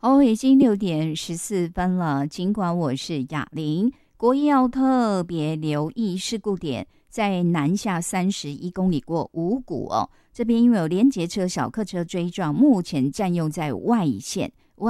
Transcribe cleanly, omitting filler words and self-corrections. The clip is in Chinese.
哦，已经6点14分了。尽管我是雅玲，国一要特别留意事故点，在南下31公里过五股哦。这边因为有联结车、小客车追撞，目前占用在外线。